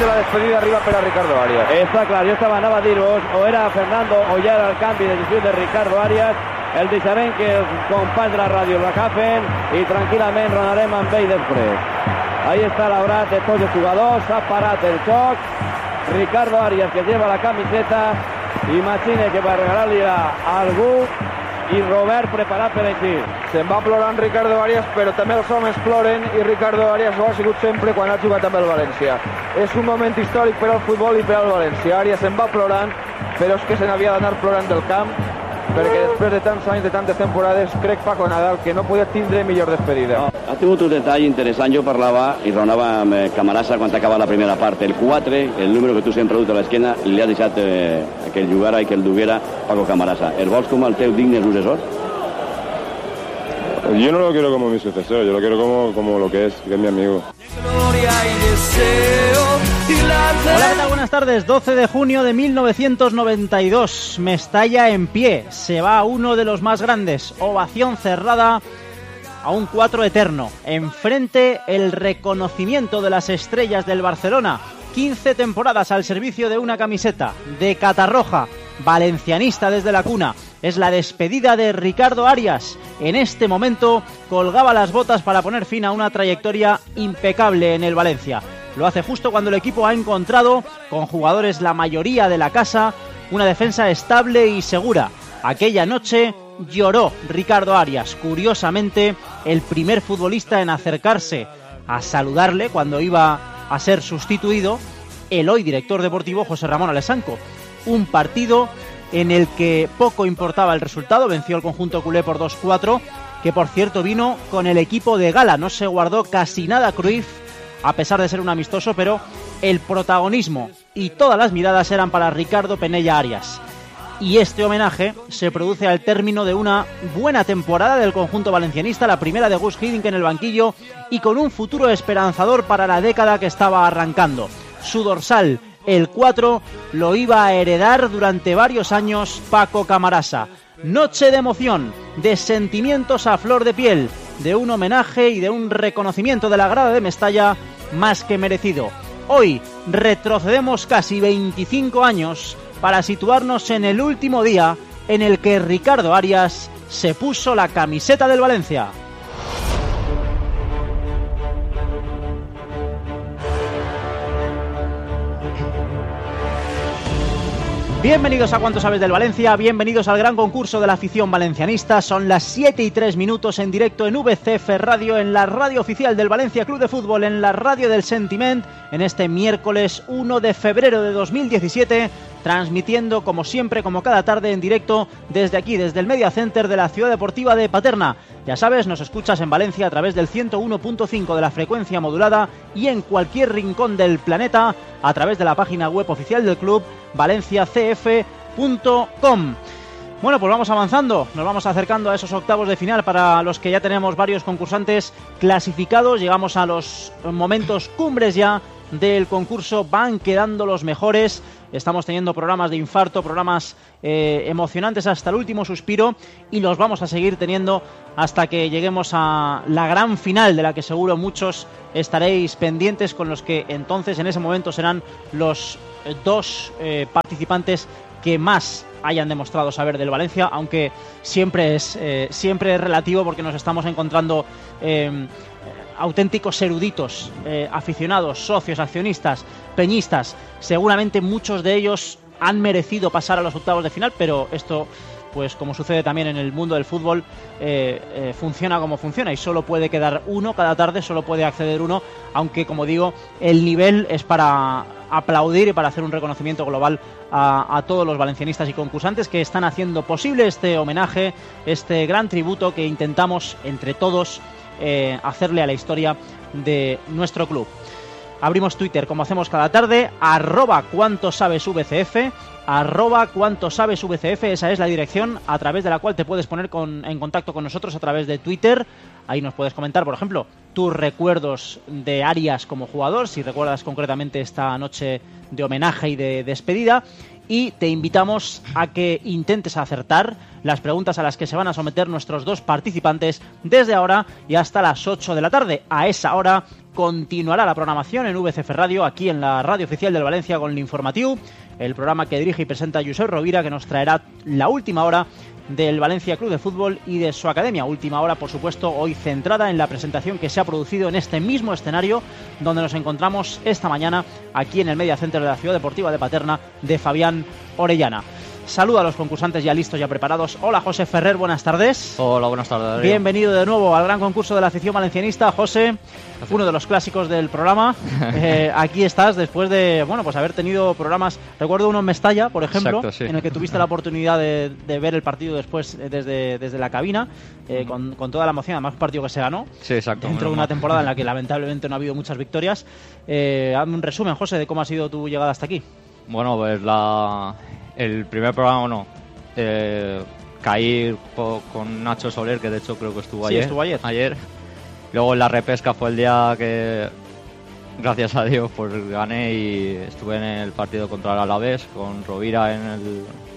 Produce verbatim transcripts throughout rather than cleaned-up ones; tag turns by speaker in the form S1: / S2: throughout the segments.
S1: la despedida arriba per a Ricardo Arias.
S2: Està clar, jo estava, anava a dir-vos, o era Fernando o ja era el canvi de decisió de Ricardo Arias. El deixarem que els companys de la ràdio l'agafen i tranquil·lament ronarem amb ell després. Ahí està l'abrat de tots els jugadors, s'ha parat el joc. Ricardo Arias que lleva la camiseta, imagina que va regalar-li-la a algú i Robert preparat per eixir.
S1: Se'n va plorant Ricardo Arias, però també els homes ploren i Ricardo Arias ho ha sigut sempre quan ha jugat amb el València. És un moment històric per al futbol i per al València. Arias se'n va plorant, però és que se n'havia d'anar plorant del camp, perquè després de tants anys, de tantes temporades, crec Paco Nadal que no podia tindre millor despedida.
S3: No, ha tingut un detall interessant. Jo parlava i raonava amb Camarasa quan acaba la primera part. El quatre, el número que tu sempre dut a l'esquena, li ha deixat eh, que el jugara i que el duguera Paco Camarasa. El vols com el teu digne sucessor?
S4: Yo no lo quiero como mi sucesor, yo lo quiero como, como lo que es, que es mi amigo.
S5: Hola, ¿qué tal? Buenas tardes. doce de junio de mil novecientos noventa y dos. Mestalla en pie. Se va uno de los más grandes. Ovación cerrada a un cuatro eterno. Enfrente el reconocimiento de las estrellas del Barcelona. quince temporadas al servicio de una camiseta. De Catarroja. Valencianista desde la cuna. Es la despedida de Ricardo Arias. En este momento colgaba las botas para poner fin a una trayectoria impecable en el Valencia. Lo hace justo cuando el equipo ha encontrado, con jugadores la mayoría de la casa, una defensa estable y segura. Aquella noche lloró Ricardo Arias. Curiosamente, el primer futbolista en acercarse a saludarle cuando iba a ser sustituido, el hoy director deportivo José Ramón Alessanco. Un partido en el que poco importaba el resultado, venció el conjunto culé por dos cuatro, que por cierto vino con el equipo de gala, no se guardó casi nada Cruyff, a pesar de ser un amistoso, pero el protagonismo y todas las miradas eran para Ricardo Penella Arias. Y este homenaje se produce al término de una buena temporada del conjunto valencianista, la primera de Gus Hiddink en el banquillo y con un futuro esperanzador para la década que estaba arrancando. Su dorsal, el cuatro, lo iba a heredar durante varios años Paco Camarasa. Noche de emoción, de sentimientos a flor de piel, de un homenaje y de un reconocimiento de la grada de Mestalla más que merecido. Hoy retrocedemos casi veinticinco años para situarnos en el último día en el que Ricardo Arias se puso la camiseta del Valencia. Bienvenidos a Cuánto Sabes del Valencia, bienvenidos al gran concurso de la afición valencianista. Son las siete y tres minutos en directo en V C F Radio, en la radio oficial del Valencia Club de Fútbol, en la radio del Sentiment, en este miércoles uno de febrero de dos mil diecisiete, transmitiendo como siempre, como cada tarde en directo desde aquí, desde el Media Center de la Ciudad Deportiva de Paterna. Ya sabes, nos escuchas en Valencia a través del ciento uno punto cinco de la frecuencia modulada y en cualquier rincón del planeta a través de la página web oficial del club, valencia c f punto com. Bueno, pues vamos avanzando, nos vamos acercando a esos octavos de final para los que ya tenemos varios concursantes clasificados. Llegamos a los momentos cumbres ya del concurso, van quedando los mejores. Estamos teniendo programas de infarto, programas eh, emocionantes hasta el último suspiro y los vamos a seguir teniendo hasta que lleguemos a la gran final, de la que seguro muchos estaréis pendientes, con los que entonces en ese momento serán los eh, dos eh, participantes que más hayan demostrado saber del Valencia, aunque siempre es, eh, siempre es relativo, porque nos estamos encontrando eh, auténticos eruditos, eh, aficionados, socios, accionistas, peñistas. Seguramente muchos de ellos han merecido pasar a los octavos de final, pero esto, pues como sucede también en el mundo del fútbol, eh, eh, funciona como funciona y solo puede quedar uno cada tarde, solo puede acceder uno, aunque como digo, el nivel es para aplaudir y para hacer un reconocimiento global a, a todos los valencianistas y concursantes que están haciendo posible este homenaje, este gran tributo que intentamos entre todos eh, hacerle a la historia de nuestro club. Abrimos Twitter como hacemos cada tarde, arroba cuánto sabes V C F, arroba cuánto sabes V C F, esa es la dirección a través de la cual te puedes poner con, en contacto con nosotros a través de Twitter. Ahí nos puedes comentar, por ejemplo, tus recuerdos de Arias como jugador, si recuerdas concretamente esta noche de homenaje y de despedida. Y te invitamos a que intentes acertar las preguntas a las que se van a someter nuestros dos participantes desde ahora y hasta las ocho de la tarde. A esa hora continuará la programación en V C F Radio, aquí en la radio oficial del Valencia con el Informatiu, el programa que dirige y presenta Josep Rovira, que nos traerá la última hora del Valencia Club de Fútbol y de su academia. Última hora, por supuesto, hoy centrada en la presentación que se ha producido en este mismo escenario donde nos encontramos esta mañana aquí en el Media Center de la Ciudad Deportiva de Paterna de Fabián Orellana. Saludo a los concursantes ya listos, ya preparados. Hola, José Ferrer, buenas tardes.
S6: Hola, buenas tardes, Darío.
S5: Bienvenido de nuevo al gran concurso de la afición valencianista, José. Gracias. Uno de los clásicos del programa. Eh, aquí estás después de, bueno, pues haber tenido programas. Recuerdo uno en Mestalla, por ejemplo,
S6: exacto, sí,
S5: en el que tuviste la oportunidad de, de ver el partido después desde, desde la cabina, eh, con, con toda la emoción, además un partido que se ganó.
S6: Sí, exacto.
S5: Dentro de una temporada en la que lamentablemente no ha habido muchas victorias. Eh, hazme un resumen, José, de cómo ha sido tu llegada hasta aquí.
S6: Bueno, pues la, el primer programa, no. Eh, caí po, con Nacho Soler, que de hecho creo que estuvo
S5: sí,
S6: ayer.
S5: estuvo ayer.
S6: ayer. Luego en la repesca fue el día que, gracias a Dios, pues gané y estuve en el partido contra el Alavés con Rovira en, el,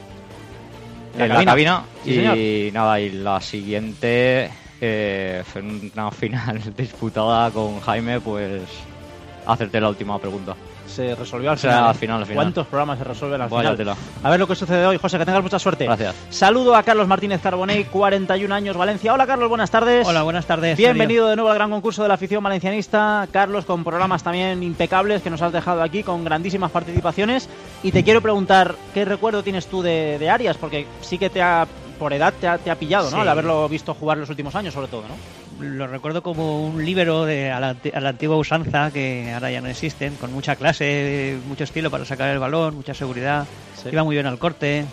S5: la
S6: en
S5: cabina.
S6: la cabina.
S5: Sí,
S6: y
S5: señor.
S6: nada, y la siguiente eh, fue una final disputada con Jaime, pues hacerte la última pregunta.
S5: Se resolvió al
S6: o sea,
S5: final.
S6: al final, al final.
S5: ¿Cuántos programas se resuelven al
S6: Vaya
S5: final?
S6: tela.
S5: A ver lo que sucede hoy, José, que tengas mucha suerte.
S6: Gracias.
S5: Saludo a Carlos Martínez Carbonell, cuarenta y un años, Valencia. Hola, Carlos, buenas tardes.
S7: Hola, buenas tardes.
S5: Bienvenido de nuevo al gran concurso de la afición valencianista. Carlos, con programas también impecables que nos has dejado aquí, con grandísimas participaciones. Y te quiero preguntar, ¿qué recuerdo tienes tú de, de Arias? Porque sí que te ha, por edad te ha, te ha pillado, ¿no?
S7: Sí.
S5: Al haberlo visto jugar los últimos años, sobre todo, ¿no?
S7: Lo recuerdo como un líbero de, a, la, a la antigua usanza, que ahora ya no existen, con mucha clase, mucho estilo para sacar el balón, mucha seguridad,
S5: Sí.
S7: iba muy bien al corte.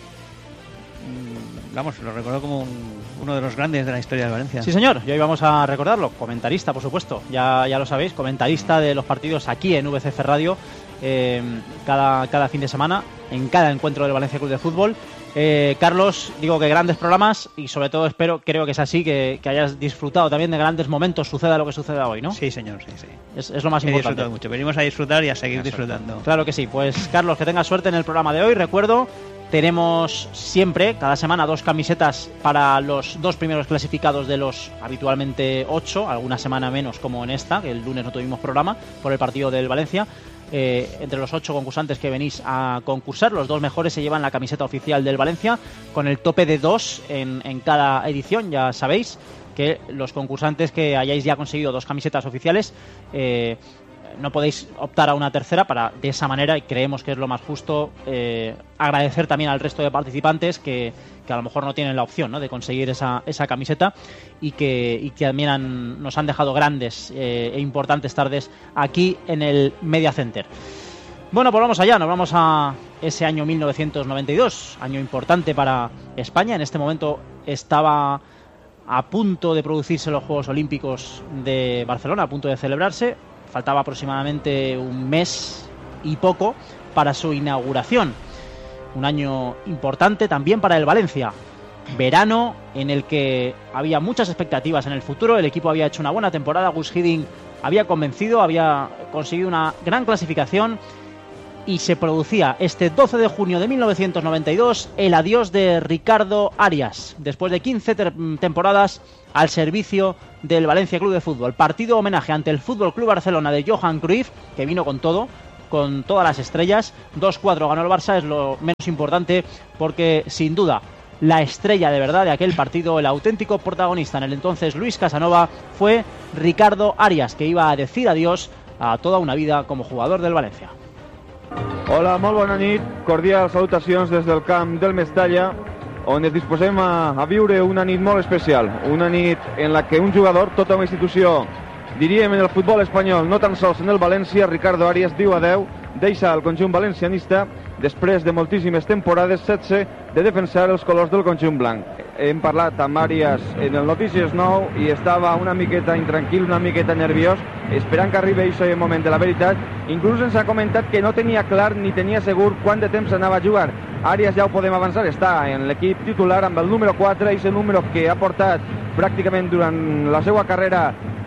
S7: Mm, Vamos, lo recuerdo como un, uno de los grandes de la historia de Valencia.
S5: Sí, señor, y hoy vamos a recordarlo. Comentarista, por supuesto, ya, ya lo sabéis, comentarista de los partidos aquí en V C F Radio, eh, cada, cada fin de semana, en cada encuentro del Valencia Club de Fútbol. Eh, Carlos, digo que grandes programas y sobre todo espero, creo que es así, que, que hayas disfrutado también de grandes momentos, suceda lo que suceda hoy, ¿no?
S7: Sí, señor, sí, sí.
S5: Es, es lo más
S7: He
S5: importante.
S7: disfrutado mucho. Venimos a disfrutar y a seguir
S6: Exacto.
S7: disfrutando.
S5: Claro que sí. Pues Carlos, que tengas suerte en el programa de hoy. Recuerdo, tenemos siempre, cada semana, dos camisetas para los dos primeros clasificados de los habitualmente ocho, alguna semana menos como en esta, que el lunes no tuvimos programa por el partido del Valencia. Eh, entre los ocho concursantes que venís a concursar, los dos mejores se llevan la camiseta oficial del Valencia con el tope de dos en, en cada edición. Ya sabéis que los concursantes que hayáis ya conseguido dos camisetas oficiales, eh, no podéis optar a una tercera para, de esa manera, y creemos que es lo más justo, eh, agradecer también al resto de participantes que, que a lo mejor no tienen la opción, ¿no?, de conseguir esa, esa camiseta y que, y que también han, nos han dejado grandes eh, e importantes tardes aquí en el Media Center. Bueno, pues vamos allá, nos vamos a ese año mil novecientos noventa y dos, año importante para España. En este momento estaba a punto de producirse los Juegos Olímpicos de Barcelona, a punto de celebrarse. Faltaba aproximadamente un mes y poco para su inauguración. Un año importante también para el Valencia. Verano en el que había muchas expectativas en el futuro. El equipo había hecho una buena temporada. Gus Hiddink había convencido, había conseguido una gran clasificación. Y se producía este doce de junio de mil novecientos noventa y dos el adiós de Ricardo Arias, después de quince ter- temporadas al servicio del Valencia Club de Fútbol. Partido homenaje ante el Fútbol Club Barcelona de Johan Cruyff, que vino con todo, con todas las estrellas. dos cuatro ganó el Barça, es lo menos importante, porque sin duda la estrella de verdad de aquel partido, el auténtico protagonista en el entonces Luis Casanova, fue Ricardo Arias, que iba a decir adiós a toda una vida como jugador del Valencia.
S1: Hola, molt bona nit, cordials salutacions des del camp del Mestalla, on ens disposem a, a viure una nit molt especial, una nit en la que un jugador, tota una institució, diríem en el futbol espanyol, no tan sols en el València, Ricardo Arias, diu adeu, deixa el conjunt valencianista després de moltíssimes temporades, setze, de defensar els colors del conjunt blanc. Hem parlat amb Arias en el Notícies nou i estava una miqueta intranquil, una miqueta nerviós, esperant que arribi aquest moment de la veritat. Inclús ens ha comentat que no tenia clar ni tenia segur quant de temps anava a jugar. Arias, ja ho podem avançar, està en l'equip titular amb el número quatre, i és el número que ha portat pràcticament durant la seva carrera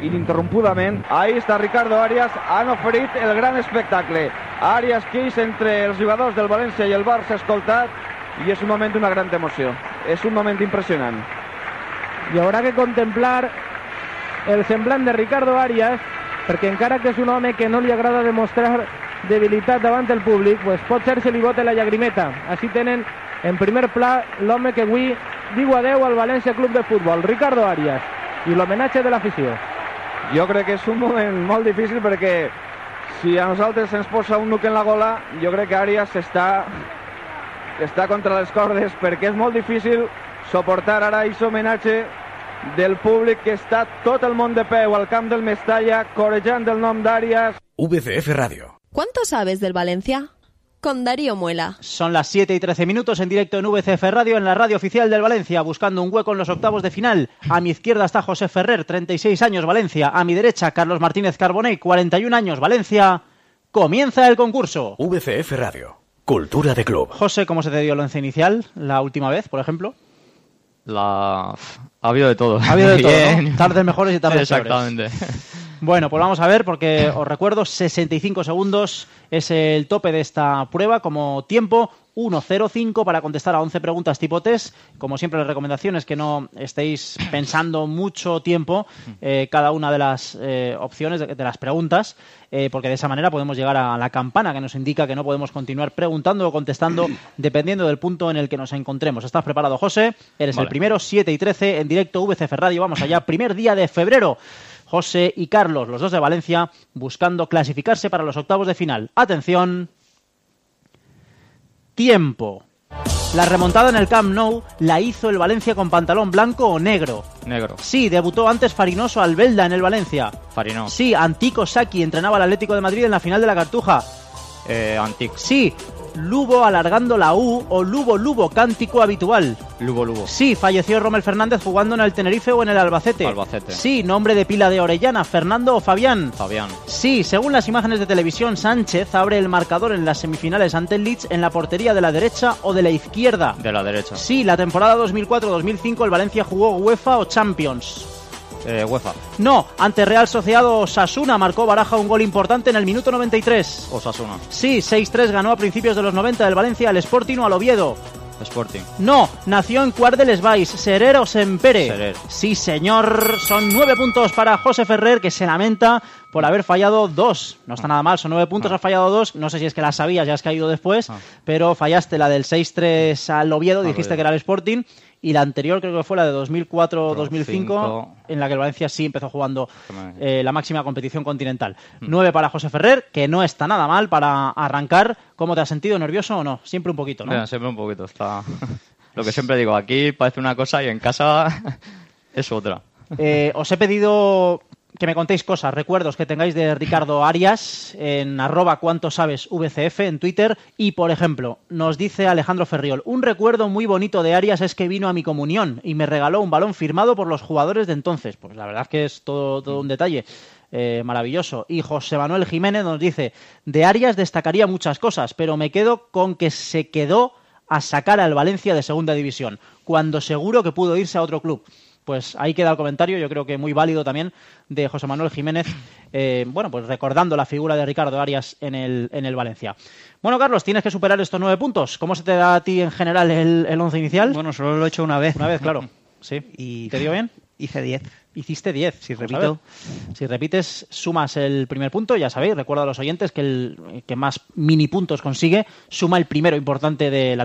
S1: ininterrompudament. Ahí està Ricardo Arias, han oferit el gran espectacle. Arias Keys entre els jugadors del València i el Barça escoltat, i és un moment d'una gran emoció. És un moment impressionant.
S8: I haurà que contemplar el semblant de Ricardo Arias, perquè encara que és un home que no li agrada demostrar debilitat davant el públic, pues pot ser se li bote la llagrimeta. Així tenen en primer pla l'home que avui diu adeu al València Club de Futbol, Ricardo Arias, i l'homenatge de l'afició.
S1: Jo crec que és un moment molt difícil perquè si a nosaltres ens posa un nuc en la gola, jo crec que Arias està, està contra les cordes, perquè és molt difícil soportar ara aquest homenatge del públic que està tot el món de peu al camp del Mestalla corejant el nom d'Arias.
S9: V C F Radio.
S10: ¿Cuánto sabes del Valencia? Con Darío Muela.
S5: Son las siete y trece minutos en directo en V C F Radio, en la radio oficial del Valencia, buscando un hueco en los octavos de final. A mi izquierda está José Ferrer, treinta y seis años, Valencia. A mi derecha, Carlos Martínez Carbonell, cuarenta y un años, Valencia. Comienza el concurso.
S9: V C F Radio. Cultura de club.
S5: José, ¿cómo se te dio el once inicial la última vez, por ejemplo?
S6: La... Ha habido de todo.
S5: Ha habido de todo, ¿no? Tardes mejores y tardes
S6: sí, exactamente.
S5: peores. Bueno, pues vamos a ver, porque os recuerdo, sesenta y cinco segundos es el tope de esta prueba como tiempo. uno cero cinco para contestar a once preguntas tipo test. Como siempre, la recomendación es que no estéis pensando mucho tiempo eh, cada una de las eh, opciones de, de las preguntas, eh, porque de esa manera podemos llegar a la campana que nos indica que no podemos continuar preguntando o contestando dependiendo del punto en el que nos encontremos. ¿Estás preparado, José? Eres vale. El primero, siete y trece en directo V C F Radio. Vamos allá, primer día de febrero. José y Carlos, los dos de Valencia, buscando clasificarse para los octavos de final. Atención. Tiempo. La remontada en el Camp Nou la hizo el Valencia con pantalón blanco o negro.
S6: Negro.
S5: Sí, debutó antes Farinoso Albelda en el Valencia.
S6: Farino.
S5: Sí, Antico Saki entrenaba al Atlético de Madrid en la final de la Cartuja.
S6: Eh, Antic.
S5: Sí, Lubo alargando la U o Lubo Lubo, cántico habitual.
S6: Lubo Lubo.
S5: Sí, falleció Rommel Fernández jugando en el Tenerife o en el Albacete.
S6: Albacete.
S5: Sí, nombre de pila de Orellana, Fernando o Fabián.
S6: Fabián.
S5: Sí, según las imágenes de televisión, Sánchez abre el marcador en las semifinales ante el Leeds en la portería de la derecha o de la izquierda.
S6: De la derecha.
S5: Sí, la temporada dos mil cuatro dos mil cinco el Valencia jugó UEFA o Champions.
S6: Eh, UEFA.
S5: No, ante Real Sociedad o Osasuna marcó Baraja un gol importante en el minuto noventa y tres.
S6: Osasuna.
S5: Sí, seis tres ganó a principios de los noventa del Valencia al Sporting o al Oviedo.
S6: Sporting.
S5: No, nació en Quart de les Valls, Serer o Sempere.
S6: Serer.
S5: Sí, señor. Son nueve puntos para José Ferrer, que se lamenta por haber fallado dos. No está nada mal, son nueve puntos,
S6: ah.
S5: has fallado dos. No sé si es que la sabías, ya has caído después, ah. pero fallaste la del seis tres al Oviedo, ah, dijiste Oviedo. Que era el Sporting. Y la anterior creo que fue la de dos mil cuatro dos mil cinco, en la que el Valencia sí empezó jugando eh, la máxima competición continental. Mm. Nueve para José Ferrer, que no está nada mal para arrancar. ¿Cómo te has sentido? ¿Nervioso o no? Siempre un poquito, ¿no?
S6: Mira, siempre un poquito. Está... Lo que siempre digo, aquí parece una cosa y en casa es otra.
S5: Eh, os he pedido que me contéis cosas, recuerdos que tengáis de Ricardo Arias en arroba cuánto sabes V C F en Twitter. Y, por ejemplo, nos dice Alejandro Ferriol, un recuerdo muy bonito de Arias es que vino a mi comunión y me regaló un balón firmado por los jugadores de entonces. Pues la verdad es que es todo, todo un detalle eh, maravilloso. Y José Manuel Jiménez nos dice, de Arias destacaría muchas cosas, pero me quedo con que se quedó a sacar al Valencia de segunda división, cuando seguro que pudo irse a otro club. Pues ahí queda el comentario, yo creo que muy válido también, de José Manuel Jiménez, eh, bueno, pues recordando la figura de Ricardo Arias en el, en el Valencia. Bueno, Carlos, tienes que superar estos nueve puntos. ¿Cómo se te da a ti en general el, el once inicial?
S7: Bueno, solo lo he hecho una vez.
S5: Una vez, claro. Sí.
S7: Y
S5: ¿te dio bien?
S7: Hice diez.
S5: Hiciste diez.
S7: Si repito.
S5: Si repites, sumas el primer punto. Ya sabéis, recuerdo a los oyentes que el que más mini puntos consigue suma el primero importante de la